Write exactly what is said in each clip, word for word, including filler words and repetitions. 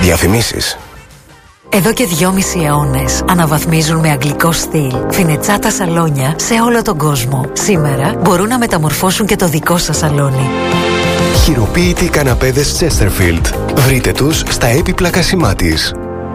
Διαφημίσεις. Εδώ και δυόμισι αιώνες αναβαθμίζουν με αγγλικό στυλ φινετσάτα σαλόνια σε όλο τον κόσμο. Σήμερα μπορούν να μεταμορφώσουν και το δικό σας σαλόνι. Χειροποίητοι καναπέδες Chesterfield. Βρείτε τους στα έπιπλα Κασιμάτης.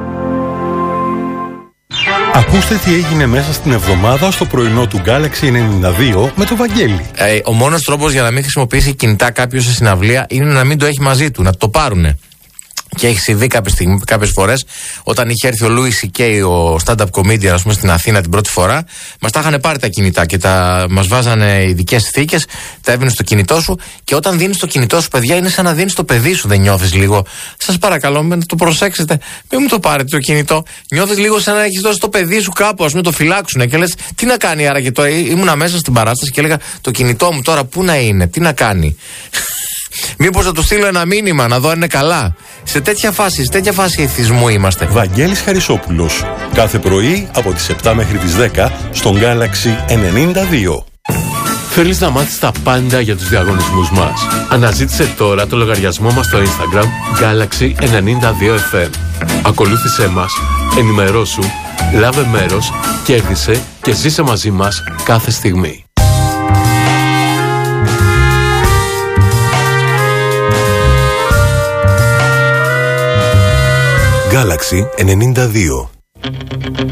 Ακούστε τι έγινε μέσα στην εβδομάδα στο πρωινό του Galaxy ενενήντα δύο με το Βαγγέλη. Ε, ο μόνος τρόπος για να μην χρησιμοποιήσει κινητά κάποιος σε συναυλία είναι να μην το έχει μαζί του, να το πάρουνε. Και έχει συμβεί κάποιες φορές όταν είχε έρθει ο Louis σι κέι, ο stand-up comedian, ας πούμε, στην Αθήνα την πρώτη φορά. Μας τα είχαν πάρει τα κινητά και τα, μας βάζανε ειδικές θήκες, τα έβαινε στο κινητό σου. Και όταν δίνεις το κινητό σου, παιδιά, είναι σαν να δίνεις το παιδί σου, δεν νιώθεις λίγο? Σας παρακαλώ, να το προσέξετε, μην μου το πάρετε το κινητό. Νιώθεις λίγο σαν να έχεις δώσει το παιδί σου κάπου, ας πούμε, το φυλάξουνε και λες τι να κάνει άραγε τώρα? Ήμουνα μέσα στην παράσταση και έλεγα το κινητό μου τώρα πού να είναι, τι να κάνει? Μήπως να του στείλω ένα μήνυμα να δω αν είναι καλά? Σε τέτοια φάση, σε τέτοια φάση εθισμού είμαστε. Βαγγέλης Χαρισόπουλος. Κάθε πρωί από τις επτά μέχρι τις δέκα στον Galaxy ενενήντα δύο. Θέλεις να μάθεις τα πάντα για τους διαγωνισμούς μας? Αναζήτησε τώρα το λογαριασμό μας στο Instagram Galaxy ενενήντα δύο εφ εμ. Ακολούθησέ μας, ενημερώσου, λάβε μέρος, κέρδισε και ζήσε μαζί μας κάθε στιγμή. Galaxy ενενήντα δύο.